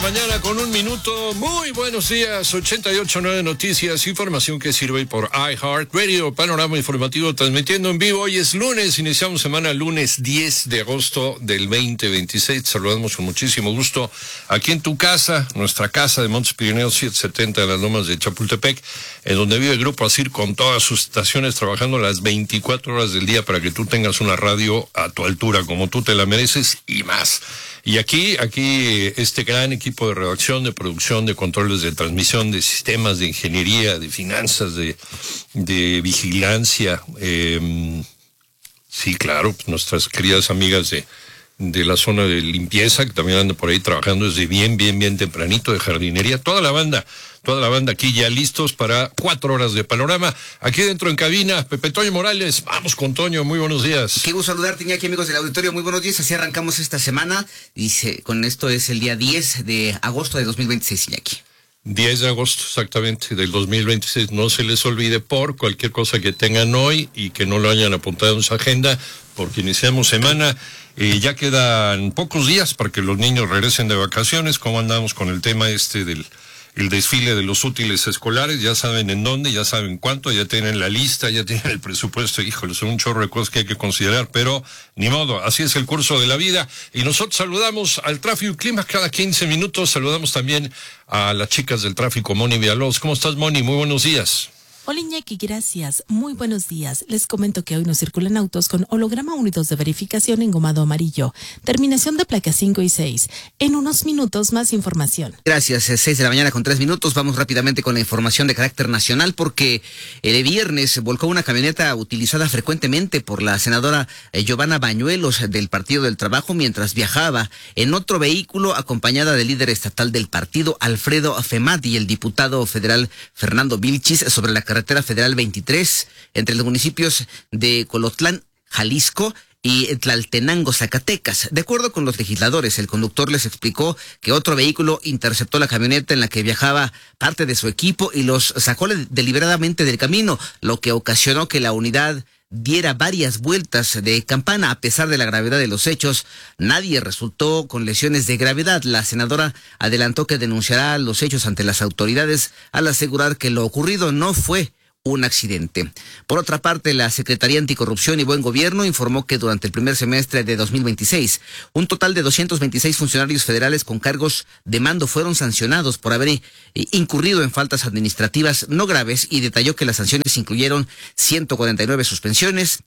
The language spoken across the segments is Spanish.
mañana con 1 minuto. Muy buenos días. 88.9 Noticias, información que sirve por iHeartRadio. Panorama informativo transmitiendo en vivo. Hoy es lunes, iniciamos semana lunes 10 de agosto del 2026. Te saludamos con muchísimo gusto aquí en tu casa, nuestra casa de Montes Pirineos 770 de las Lomas de Chapultepec, en donde vive el Grupo ASIR con todas sus estaciones trabajando las 24 horas del día para que tú tengas una radio a tu altura, como tú te la mereces y más. Y aquí este gran equipo de redacción, de producción, de controles de transmisión, de sistemas, de ingeniería, de finanzas, de vigilancia. Sí, claro, pues nuestras queridas amigas de la zona de limpieza, que también andan por ahí trabajando desde bien tempranito, de jardinería, toda la banda aquí ya listos para 4 horas de panorama. Aquí dentro en cabina, Pepe Toño Morales. Vamos con Toño, muy buenos días. Qué gusto saludarte, Iñaki, amigos del auditorio, muy buenos días. Así arrancamos esta semana, con esto es el día 10 de agosto de 2026, Iñaki. 10 de agosto, exactamente, del 2026. No se les olvide por cualquier cosa que tengan hoy y que no lo hayan apuntado en su agenda, porque iniciamos semana. Ya quedan pocos días para que los niños regresen de vacaciones. ¿Cómo andamos con el tema del desfile de los útiles escolares? Ya saben en dónde, ya saben cuánto, ya tienen la lista, ya tienen el presupuesto. Híjole, son un chorro de cosas que hay que considerar, pero ni modo, así es el curso de la vida. Y nosotros saludamos al tráfico y clima cada 15 minutos. Saludamos también a las chicas del tráfico, Moni Villalobos. ¿Cómo estás, Moni? Muy buenos días. Hola Iñaki, gracias. Muy buenos días. Les comento que hoy nos circulan autos con holograma 1 y 2 de verificación engomado amarillo. Terminación de placas 5 y 6. En unos minutos más información. Gracias, 6 de la mañana con 3 minutos. Vamos rápidamente con la información de carácter nacional porque el viernes volcó una camioneta utilizada frecuentemente por la senadora Giovanna Bañuelos del Partido del Trabajo mientras viajaba en otro vehículo acompañada del líder estatal del partido, Alfredo Femat, y el diputado federal Fernando Vilchis sobre la carretera federal 23 entre los municipios de Colotlán, Jalisco, y Tlaltenango, Zacatecas. De acuerdo con los legisladores, el conductor les explicó que otro vehículo interceptó la camioneta en la que viajaba parte de su equipo y los sacó deliberadamente del camino, lo que ocasionó que la unidad diera varias vueltas de campana. A pesar de la gravedad de los hechos, nadie resultó con lesiones de gravedad. La senadora adelantó que denunciará los hechos ante las autoridades al asegurar que lo ocurrido no fue un accidente. Por otra parte, la Secretaría Anticorrupción y Buen Gobierno informó que durante el primer semestre de 2026, un total de 226 funcionarios federales con cargos de mando fueron sancionados por haber incurrido en faltas administrativas no graves y detalló que las sanciones incluyeron 149 suspensiones,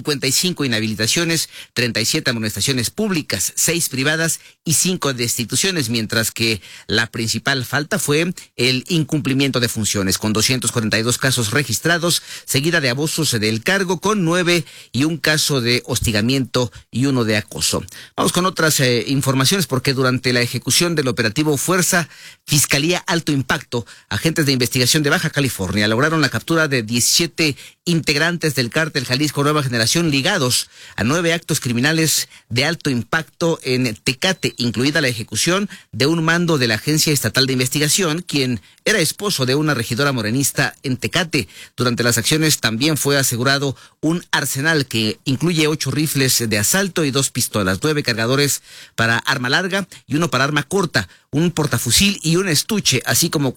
55 inhabilitaciones, 37 amonestaciones públicas, 6 privadas y 5 destituciones, mientras que la principal falta fue el incumplimiento de funciones, con 242 casos registrados, seguida de abusos del cargo con 9 y un caso de hostigamiento y 1 de acoso. Vamos con otras informaciones porque durante la ejecución del operativo Fuerza Fiscalía Alto Impacto, agentes de investigación de Baja California lograron la captura de 17 integrantes del cártel Jalisco Nueva Generación ligados a 9 actos criminales de alto impacto en Tecate, incluida la ejecución de un mando de la Agencia Estatal de Investigación, quien era esposo de una regidora morenista en Tecate. Durante las acciones también fue asegurado un arsenal que incluye 8 rifles de asalto y 2 pistolas, 9 cargadores para arma larga y 1 para arma corta, un portafusil y un estuche, así como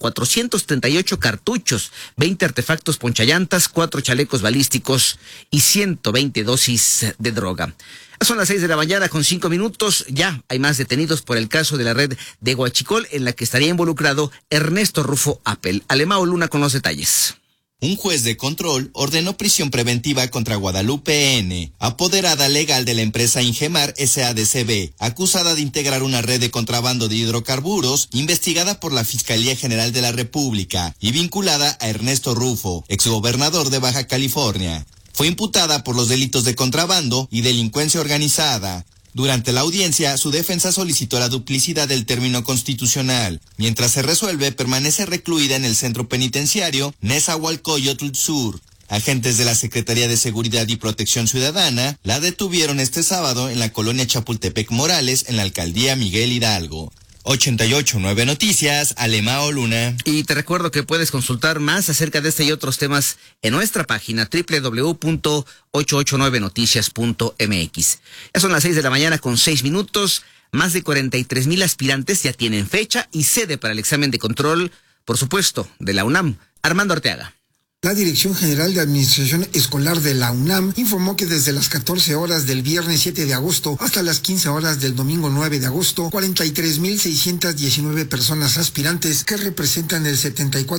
438 cartuchos, 20 artefactos ponchallantas, 4 chalecos balísticos y 120 dosis de droga. Son las 6 de la mañana con 5 minutos. Ya hay más detenidos por el caso de la red de Huachicol en la que estaría involucrado Ernesto Rufo Appel. Alemao Luna con los detalles. Un juez de control ordenó prisión preventiva contra Guadalupe N., apoderada legal de la empresa Ingemar SADCB, acusada de integrar una red de contrabando de hidrocarburos, investigada por la Fiscalía General de la República y vinculada a Ernesto Rufo, exgobernador de Baja California. Fue imputada por los delitos de contrabando y delincuencia organizada. Durante la audiencia, su defensa solicitó la duplicidad del término constitucional. Mientras se resuelve, permanece recluida en el centro penitenciario Nezahualcóyotl Sur. Agentes de la Secretaría de Seguridad y Protección Ciudadana la detuvieron este sábado en la colonia Chapultepec Morales, en la alcaldía Miguel Hidalgo. 88.9 Noticias, Alemao Luna. Y te recuerdo que puedes consultar más acerca de este y otros temas en nuestra página www.889noticias.mx. Ya son las 6 de la mañana con 6 minutos. Más de 43,000 aspirantes ya tienen fecha y sede para el examen de control, por supuesto, de la UNAM. Armando Arteaga. La Dirección General de Administración Escolar de la UNAM informó que desde las 14 horas del viernes 7 de agosto hasta las 15 horas del domingo 9 de agosto, 43,619 personas aspirantes, que representan el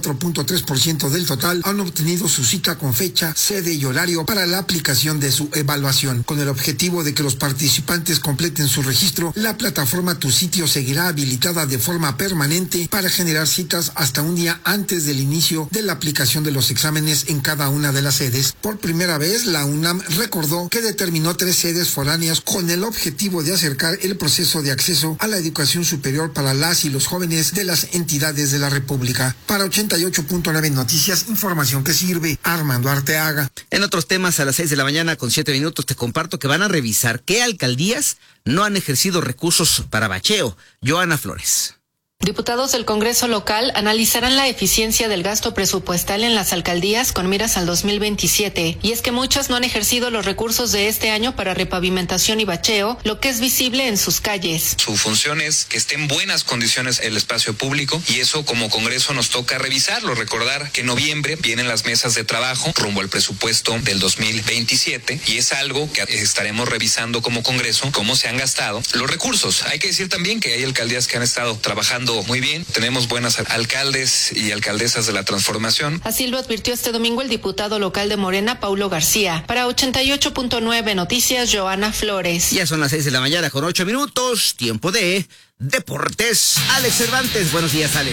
74.3% del total, han obtenido su cita con fecha, sede y horario para la aplicación de su evaluación. Con el objetivo de que los participantes completen su registro, la plataforma Tu Sitio seguirá habilitada de forma permanente para generar citas hasta un día antes del inicio de la aplicación de los exámenes en cada una de las sedes. Por primera vez, la UNAM recordó que determinó 3 sedes foráneas con el objetivo de acercar el proceso de acceso a la educación superior para las y los jóvenes de las entidades de la República. Para 88.9 Noticias, información que sirve. Armando Arteaga. En otros temas, a las 6 de la mañana con 7 minutos te comparto que van a revisar qué alcaldías no han ejercido recursos para bacheo. Joana Flores. Diputados del Congreso local analizarán la eficiencia del gasto presupuestal en las alcaldías con miras al 2027, y es que muchas no han ejercido los recursos de este año para repavimentación y bacheo, lo que es visible en sus calles. Su función es que esté en buenas condiciones el espacio público, y eso como Congreso nos toca revisarlo. Recordar que en noviembre vienen las mesas de trabajo rumbo al presupuesto del 2027, y es algo que estaremos revisando como Congreso, cómo se han gastado los recursos. Hay que decir también que hay alcaldías que han estado trabajando muy bien, tenemos buenas alcaldes y alcaldesas de la transformación. Así lo advirtió este domingo el diputado local de Morena, Paulo García. Para 88.9 Noticias, Joana Flores. Ya son las 6 de la mañana con 8 minutos, tiempo de deportes. Alex Cervantes, buenos días, Alex.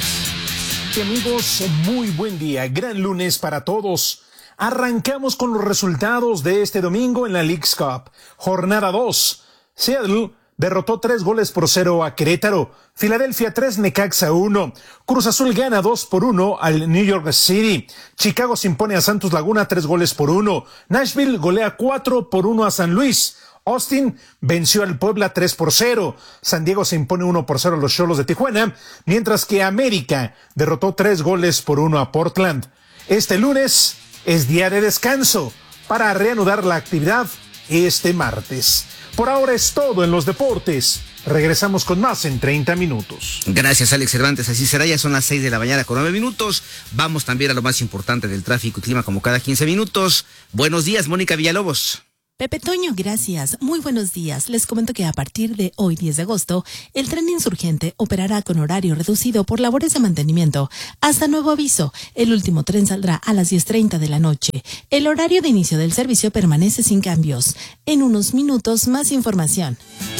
Amigos, muy buen día, gran lunes para todos. Arrancamos con los resultados de este domingo en la Leagues Cup. Jornada 2, Seattle derrotó 3-0 a Querétaro. Filadelfia 3, Necaxa 1. Cruz Azul gana 2-1 al New York City. Chicago se impone a Santos Laguna 3-1. Nashville golea 4-1 a San Luis. Austin venció al Puebla 3-0. San Diego se impone 1-0 a los Xolos de Tijuana, mientras que América derrotó 3-1 a Portland. Este lunes es día de descanso para reanudar la actividad este martes. Por ahora es todo en los deportes. Regresamos con más en 30 minutos. Gracias, Alex Cervantes. Así será, ya son las 6 de la mañana con 9 minutos. Vamos también a lo más importante del tráfico y clima como cada 15 minutos. Buenos días, Mónica Villalobos. Pepe Toño, gracias. Muy buenos días. Les comento que a partir de hoy, 10 de agosto, el tren Insurgente operará con horario reducido por labores de mantenimiento. Hasta nuevo aviso, el último tren saldrá a las 10:30 de la noche. El horario de inicio del servicio permanece sin cambios. En unos minutos, más información.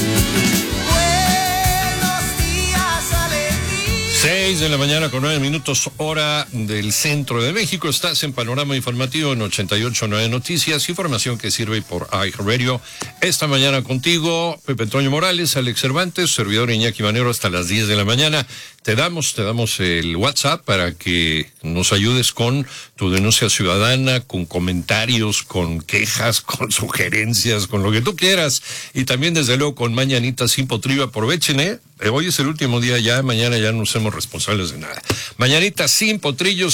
6 de la mañana con 9 minutos, hora del centro de México. Estás en Panorama Informativo en 88.9 Noticias, información que sirve por iHeartRadio. Esta mañana contigo, Pepe Toño Morales, Alex Cervantes, servidor Iñaki Manero, hasta las 10 de la mañana. Te damos el WhatsApp para que nos ayudes con tu denuncia ciudadana, con comentarios, con quejas, con sugerencias, con lo que tú quieras. Y también, desde luego, con Mañanita sin potrillo. Aprovechen, hoy es el último día ya, mañana ya no somos responsables de nada. Mañanita sin potrillo,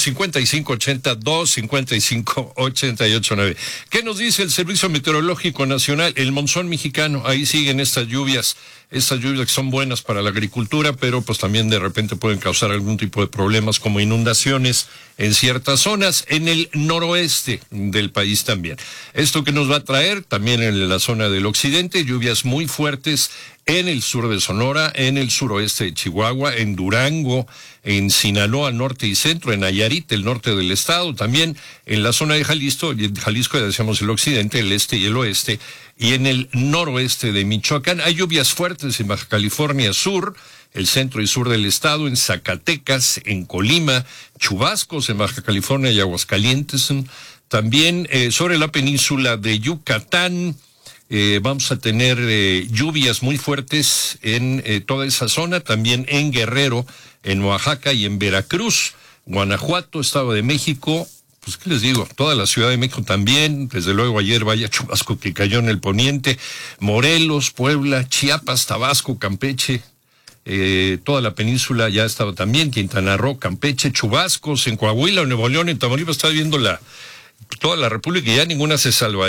5580-255-889. ¿Qué nos dice el Servicio Meteorológico Nacional? El monzón mexicano, ahí siguen estas lluvias que son buenas para la agricultura, pero pues también de repente pueden causar algún tipo de problemas como inundaciones en ciertas zonas, en el noroeste del país también. Esto que nos va a traer también en la zona del occidente, lluvias muy fuertes en el sur de Sonora, en el suroeste de Chihuahua, en Durango, en Sinaloa, norte y centro, en Nayarit, el norte del estado, también en la zona de Jalisco, ya decíamos el occidente, el este y el oeste, y en el noroeste de Michoacán. Hay lluvias fuertes en Baja California Sur, el centro y sur del estado, en Zacatecas, en Colima, chubascos en Baja California y Aguascalientes, también sobre la península de Yucatán. Vamos a tener lluvias muy fuertes en toda esa zona, también en Guerrero, en Oaxaca y en Veracruz, Guanajuato, Estado de México. Pues, ¿qué les digo? Toda la Ciudad de México también, desde luego ayer vaya chubasco que cayó en el poniente, Morelos, Puebla, Chiapas, Tabasco, Campeche, toda la península ya estaba también, Quintana Roo, Campeche, chubascos en Coahuila, Nuevo León, en Tamaulipas. Estaba viendo toda la República, y ya ninguna se salva,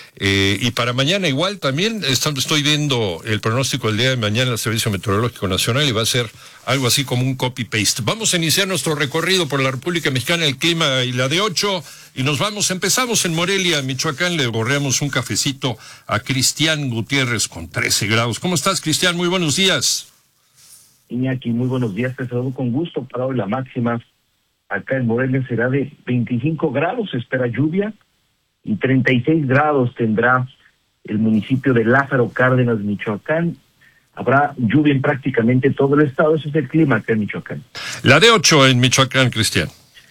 y para mañana igual también, estoy viendo el pronóstico del día de mañana del Servicio Meteorológico Nacional y va a ser algo así como un copy-paste. Vamos a iniciar nuestro recorrido por la República Mexicana, el clima y la de 8, y empezamos en Morelia, Michoacán, le borreamos un cafecito a Cristian Gutiérrez con 13 grados. ¿Cómo estás, Cristian? Muy buenos días. Iñaki, muy buenos días, te saludo con gusto. Para hoy la máxima acá en Morelia será de 25 grados, se espera lluvia, y 36 grados tendrá el municipio de Lázaro Cárdenas, Michoacán. Habrá lluvia en prácticamente todo el estado, ese es el clima acá en Michoacán. La de 8 en Michoacán, Cristian.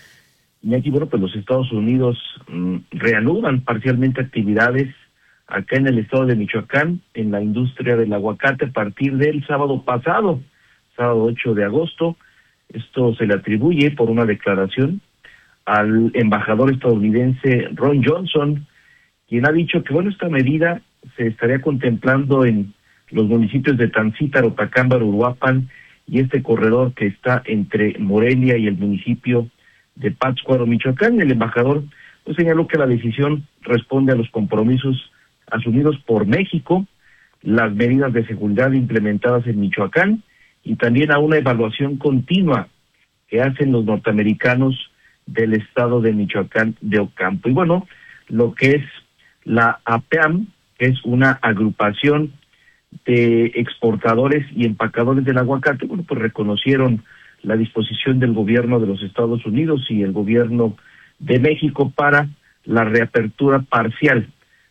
Y aquí, bueno, pues los Estados Unidos reanudan parcialmente actividades acá en el estado de Michoacán, en la industria del aguacate, a partir del sábado pasado, sábado 8 de agosto. Esto se le atribuye por una declaración al embajador estadounidense Ron Johnson, quien ha dicho que, bueno, esta medida se estaría contemplando en los municipios de Tancítaro, Tacámbaro, Uruapan y este corredor que está entre Morelia y el municipio de Pátzcuaro, Michoacán. El embajador pues señaló que la decisión responde a los compromisos asumidos por México, las medidas de seguridad implementadas en Michoacán y también a una evaluación continua que hacen los norteamericanos del estado de Michoacán de Ocampo. Y bueno, lo que es la APEAM, que es una agrupación de exportadores y empacadores del aguacate, bueno, pues reconocieron la disposición del gobierno de los Estados Unidos y el gobierno de México para la reapertura parcial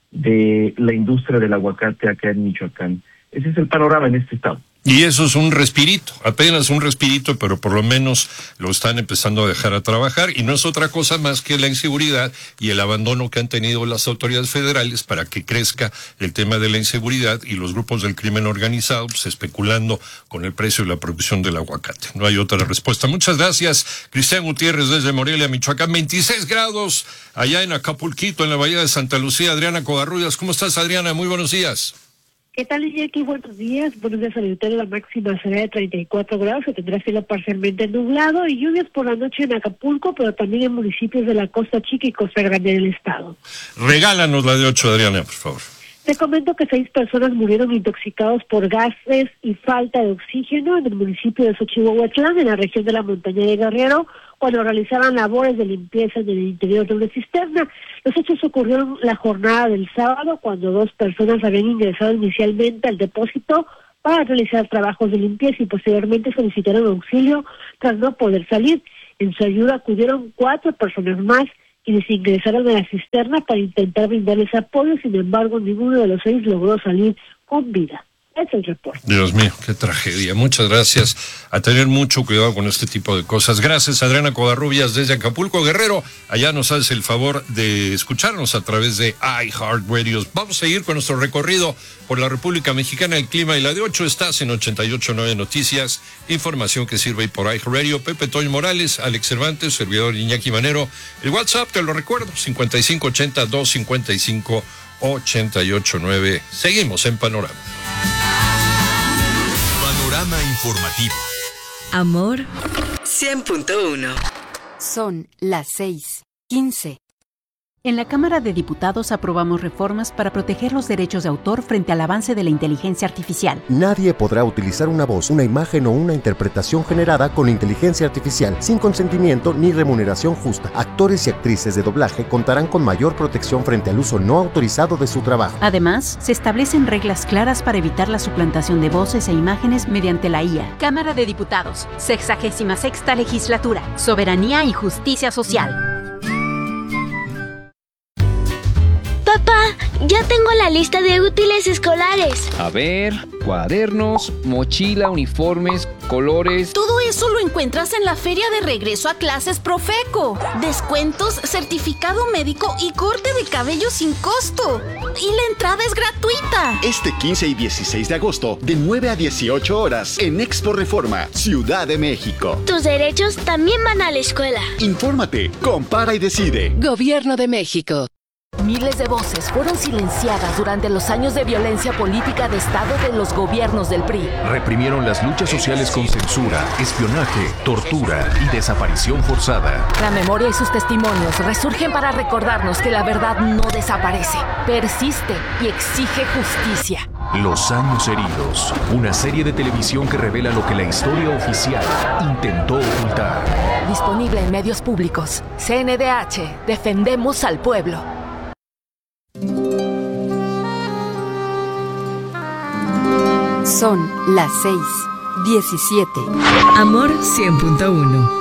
de la industria del aguacate acá en Michoacán. Ese es el panorama en este estado. Y eso es un respirito, apenas un respirito, pero por lo menos lo están empezando a dejar a trabajar, y no es otra cosa más que la inseguridad y el abandono que han tenido las autoridades federales para que crezca el tema de la inseguridad y los grupos del crimen organizado, pues, especulando con el precio y la producción del aguacate. No hay otra respuesta. Muchas gracias, Cristian Gutiérrez desde Morelia, Michoacán. 26 grados allá en Acapulquito, en la Bahía de Santa Lucía. Adriana Covarrubias, ¿cómo estás, Adriana? Muy buenos días. ¿Qué tal, Iñaki? Buenos días. Buenos días, auditorio. La máxima será de 34 grados, se tendrá cielo parcialmente nublado y lluvias por la noche en Acapulco, pero también en municipios de la Costa Chica y Costa Grande del estado. Regálanos la de 8, Adriana, por favor. Te comento que 6 personas murieron intoxicados por gases y falta de oxígeno en el municipio de Xochihuahuatlán, en la región de la montaña de Guerrero, cuando realizaban labores de limpieza en el interior de una cisterna. Los hechos ocurrieron la jornada del sábado, cuando 2 personas habían ingresado inicialmente al depósito para realizar trabajos de limpieza y posteriormente solicitaron auxilio tras no poder salir. En su ayuda acudieron 4 personas más, quienes ingresaron a la cisterna para intentar brindarles apoyo. Sin embargo, ninguno de los 6 logró salir con vida. Es el reporte. Dios mío, qué tragedia. Muchas gracias. A tener mucho cuidado con este tipo de cosas. Gracias, Adriana Covarrubias desde Acapulco, Guerrero. Allá nos haces el favor de escucharnos a través de iHeartRadio. Vamos a seguir con nuestro recorrido por la República Mexicana. El clima y la de 8, estás en 88.9 Noticias. Información que sirve por iHeartRadio. Pepe Toño Morales, Alex Cervantes, servidor Iñaki Manero. El WhatsApp, te lo recuerdo, 5580-255-889. Seguimos en Panorama. Panorama informativo. Amor 100.1. Son las 6:15. En la Cámara de Diputados aprobamos reformas para proteger los derechos de autor frente al avance de la inteligencia artificial. Nadie podrá utilizar una voz, una imagen o una interpretación generada con inteligencia artificial sin consentimiento ni remuneración justa. Actores y actrices de doblaje contarán con mayor protección frente al uso no autorizado de su trabajo. Además, se establecen reglas claras para evitar la suplantación de voces e imágenes mediante la IA. Cámara de Diputados, 66ª Legislatura, Soberanía y Justicia Social. Papá, ya tengo la lista de útiles escolares. A ver, cuadernos, mochila, uniformes, colores. Todo eso lo encuentras en la Feria de Regreso a Clases Profeco. Descuentos, certificado médico y corte de cabello sin costo. Y la entrada es gratuita. Este 15 y 16 de agosto, de 9 a 18 horas, en Expo Reforma, Ciudad de México. Tus derechos también van a la escuela. Infórmate, compara y decide. Gobierno de México. Miles de voces fueron silenciadas durante los años de violencia política de Estado de los gobiernos del PRI. Reprimieron las luchas sociales con censura, espionaje, tortura y desaparición forzada. La memoria y sus testimonios resurgen para recordarnos que la verdad no desaparece, persiste y exige justicia. Los años heridos, una serie de televisión que revela lo que la historia oficial intentó ocultar. Disponible en medios públicos. CNDH, defendemos al pueblo. Son las 6:17. Amor 100.1.